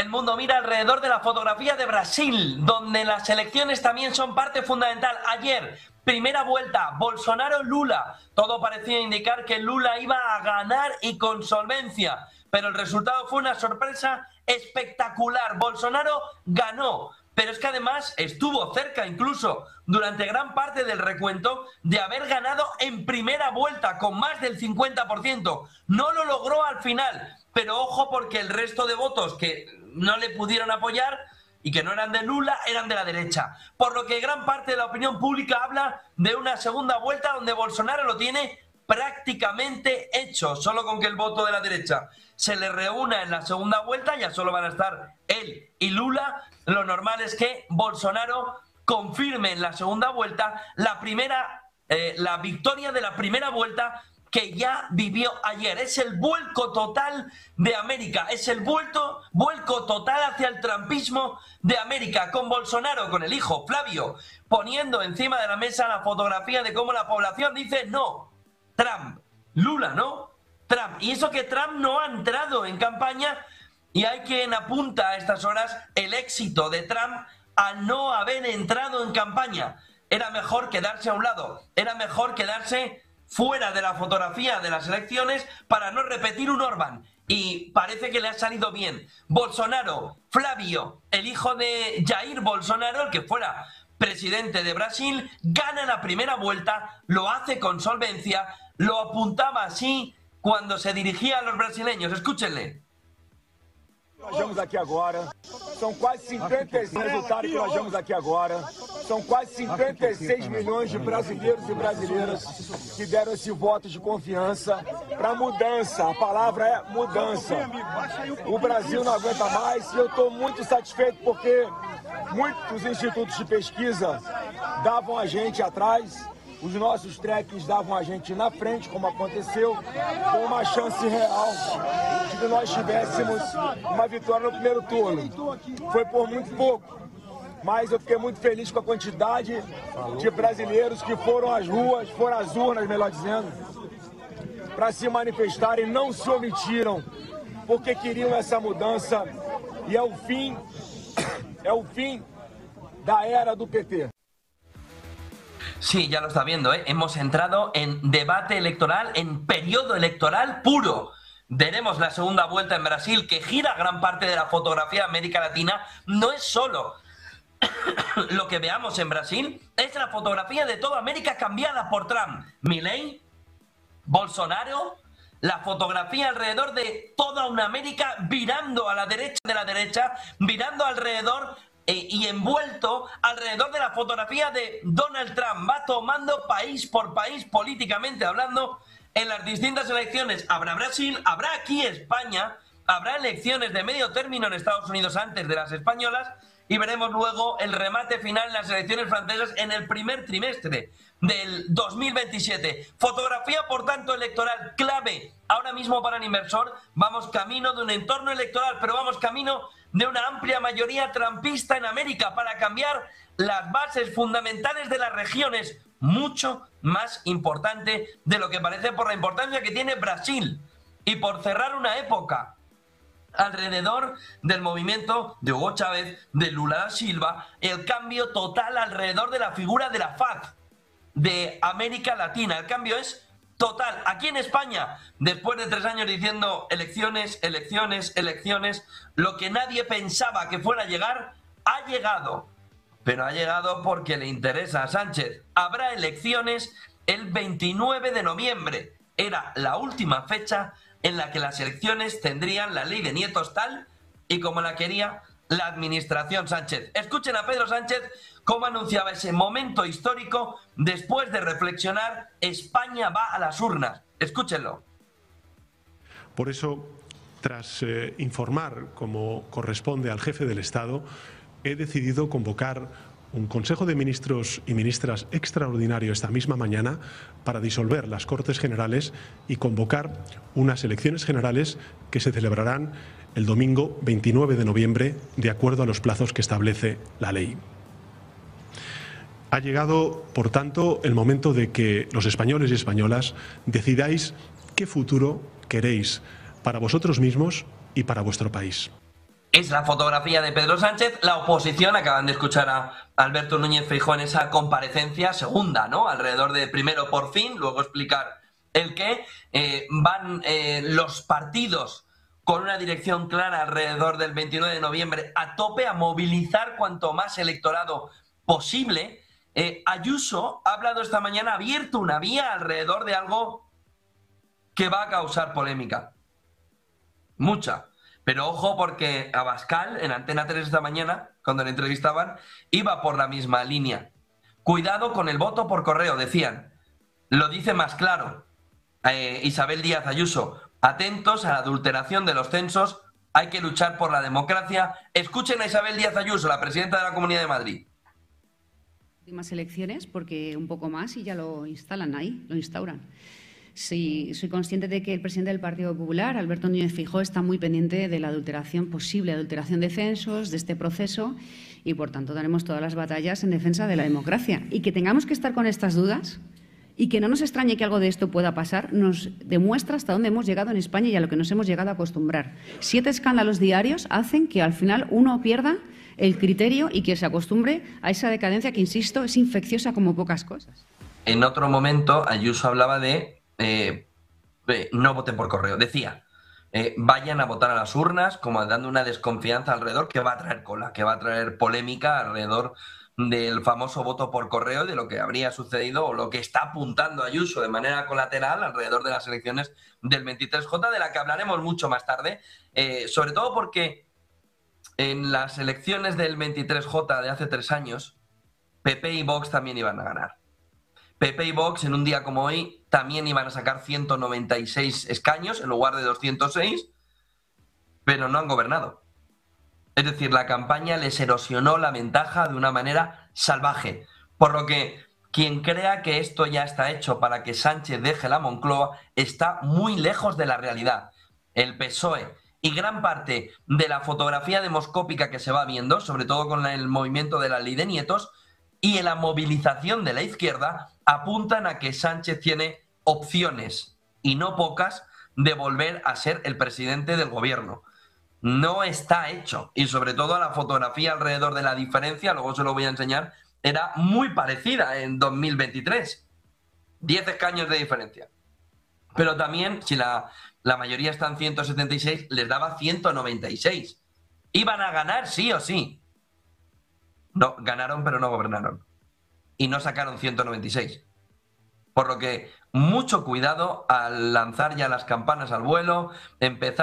mundo mira alrededor de la fotografía de Brasil, donde las elecciones también son parte fundamental. Ayer, primera vuelta, Bolsonaro-Lula. Todo parecía indicar que Lula iba a ganar y con solvencia, pero el resultado fue una sorpresa espectacular. Bolsonaro ganó, pero es que además estuvo cerca incluso durante gran parte del recuento de haber ganado en primera vuelta con más del 50%. No lo logró al final, pero ojo porque el resto de votos que no le pudieron apoyar y que no eran de Lula eran de la derecha. Por lo que gran parte de la opinión pública habla de una segunda vuelta donde Bolsonaro lo tiene prácticamente hecho, solo con que el voto de la derecha se le reúna en la segunda vuelta, ya solo van a estar él y Lula. Lo normal es que Bolsonaro confirme en la segunda vuelta la victoria de la primera vuelta que ya vivió ayer. Es el vuelco total de América, es el vuelco total hacia el trumpismo de América, con Bolsonaro, con el hijo Flavio, poniendo encima de la mesa la fotografía de cómo la población dice no, Trump, Lula no, Trump. Y eso que Trump no ha entrado en campaña, y hay quien apunta a estas horas el éxito de Trump al no haber entrado en campaña. Era mejor quedarse a un lado, era mejor quedarse fuera de la fotografía de las elecciones para no repetir un Orbán. Y parece que le ha salido bien. Bolsonaro, Flavio, el hijo de Jair Bolsonaro, el que fuera presidente de Brasil, gana la primera vuelta, lo hace con solvencia, lo apuntaba así cuando se dirigía a los brasileños. Escúchenle. Nós vemos aqui agora, são quase 56 resultados que nós vemos aqui agora, são quase 56 milhões de brasileiros e brasileiras que deram esse voto de confiança para mudança. A palavra é mudança. O Brasil não aguenta mais e eu estou muito satisfeito porque muitos institutos de pesquisa davam a gente atrás. Os nossos trackings davam a gente na frente, como aconteceu, com uma chance real de que nós tivéssemos uma vitória no primeiro turno. Foi por muito pouco, mas eu fiquei muito feliz com a quantidade de brasileiros que foram às ruas, foram às urnas, melhor dizendo, para se manifestarem, não se omitiram, porque queriam essa mudança e é o fim da era do PT. Sí, ya lo está viendo, ¿eh? Hemos entrado en debate electoral, en periodo electoral puro. Veremos la segunda vuelta en Brasil, que gira gran parte de la fotografía de América Latina. No es solo lo que veamos en Brasil, es la fotografía de toda América cambiada por Trump. Milei, Bolsonaro, la fotografía alrededor de toda una América virando a la derecha de la derecha, virando alrededor y envuelto alrededor de la fotografía de Donald Trump. Va tomando país por país, políticamente hablando, en las distintas elecciones. Habrá Brasil, habrá aquí España, habrá elecciones de medio término en Estados Unidos antes de las españolas, y veremos luego el remate final en las elecciones francesas en el primer trimestre del 2027. Fotografía, por tanto, electoral clave ahora mismo para el inversor. Vamos camino de un entorno electoral, pero vamos camino de una amplia mayoría trumpista en América para cambiar las bases fundamentales de las regiones, mucho más importante de lo que parece por la importancia que tiene Brasil. Y por cerrar una época alrededor del movimiento de Hugo Chávez, de Lula da Silva, el cambio total alrededor de la figura de la FARC de América Latina. El cambio es total. Aquí en España, después de 3 años diciendo elecciones, elecciones, elecciones, lo que nadie pensaba que fuera a llegar, ha llegado. Pero ha llegado porque le interesa a Sánchez. Habrá elecciones el 29 de noviembre. Era la última fecha en la que las elecciones tendrían la ley de nietos tal y como la quería la administración Sánchez. Escuchen a Pedro Sánchez cómo anunciaba ese momento histórico después de reflexionar: España va a las urnas. Escúchenlo. Por eso, tras informar como corresponde al jefe del Estado, he decidido convocar un Consejo de Ministros y Ministras extraordinario esta misma mañana para disolver las Cortes Generales y convocar unas elecciones generales que se celebrarán el domingo 29 de noviembre, de acuerdo a los plazos que establece la ley. Ha llegado, por tanto, el momento de que los españoles y españolas decidáis qué futuro queréis para vosotros mismos y para vuestro país. Es la fotografía de Pedro Sánchez. La oposición, acaban de escuchar a Alberto Núñez Feijóo en esa comparecencia segunda, ¿no? Alrededor de primero por fin, luego explicar el qué. Van los partidos con una dirección clara alrededor del 29 de noviembre a tope, a movilizar cuanto más electorado posible. Ayuso ha hablado esta mañana, ha abierto una vía alrededor de algo que va a causar polémica. Mucha. Pero ojo, porque Abascal, en Antena 3 esta mañana, cuando le entrevistaban, iba por la misma línea. Cuidado con el voto por correo, decían. Lo dice más claro Isabel Díaz Ayuso. Atentos a la adulteración de los censos. Hay que luchar por la democracia. Escuchen a Isabel Díaz Ayuso, la presidenta de la Comunidad de Madrid. Últimas elecciones, porque un poco más y ya lo instalan ahí, lo instauran. Sí, soy consciente de que el presidente del Partido Popular, Alberto Núñez Feijóo, está muy pendiente de la adulteración, posible adulteración de censos, de este proceso, y por tanto daremos todas las batallas en defensa de la democracia. Y que tengamos que estar con estas dudas y que no nos extrañe que algo de esto pueda pasar, nos demuestra hasta dónde hemos llegado en España y a lo que nos hemos llegado a acostumbrar. 7 escándalos diarios hacen que al final uno pierda el criterio y que se acostumbre a esa decadencia que, insisto, es infecciosa como pocas cosas. En otro momento, Ayuso hablaba de no voten por correo. Decía, vayan a votar a las urnas, como dando una desconfianza alrededor que va a traer cola, que va a traer polémica alrededor del famoso voto por correo, de lo que habría sucedido o lo que está apuntando Ayuso de manera colateral alrededor de las elecciones del 23J, de la que hablaremos mucho más tarde, sobre todo porque en las elecciones del 23J de hace 3 años, PP y Vox también iban a ganar. PP y Vox en un día como hoy también iban a sacar 196 escaños en lugar de 206, pero no han gobernado. Es decir, la campaña les erosionó la ventaja de una manera salvaje. Por lo que quien crea que esto ya está hecho para que Sánchez deje la Moncloa está muy lejos de la realidad. El PSOE y gran parte de la fotografía demoscópica que se va viendo, sobre todo con el movimiento de la Ley de Nietos, y en la movilización de la izquierda, apuntan a que Sánchez tiene opciones, y no pocas, de volver a ser el presidente del gobierno. No está hecho, y sobre todo la fotografía alrededor de la diferencia, luego se lo voy a enseñar, era muy parecida en 2023. 10 escaños de diferencia. Pero también, si la mayoría está en 176, les daba 196. Iban a ganar sí o sí. No, ganaron pero no gobernaron. Y no sacaron 196. Por lo que mucho cuidado al lanzar ya las campanas al vuelo, empezar